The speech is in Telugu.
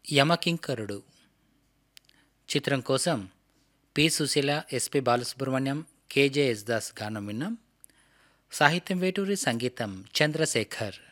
యమకింకరుడు చిత్రం కోసం P Susheela, SP Balasubrahmanyam, KJ Yesudas గానం విన్నాం. సాహిత్యం వేటూరి, సంగీతం చంద్రశేఖర్.